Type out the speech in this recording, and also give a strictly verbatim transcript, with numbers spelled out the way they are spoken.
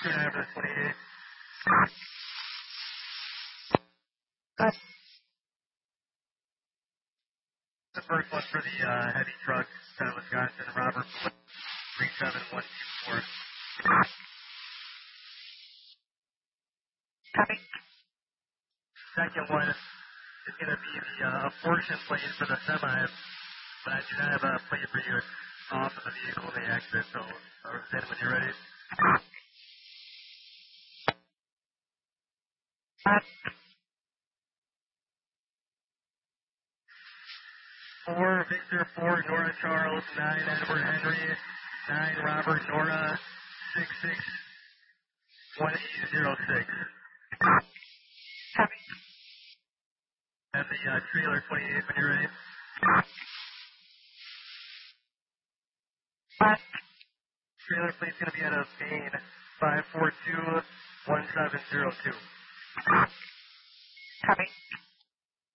two and a half to the twenty-eight. Good. The first one for the uh, heavy truck, out of Wisconsin, Robert, three seven one two four. Copy. Second one is going to be the uh, portion plate for the semi, but I do not have a plate for you off of the vehicle when they exit, so I'll send when you're ready. Uh, Four Victor, four Nora Charles, nine Edward Henry, nine Robert Nora, six six one eight zero six. Copy. Have the uh, trailer twenty-eight when you're ready. Uh, Trailer plate's going to be out of Maine, five four two one seven zero two. Copy.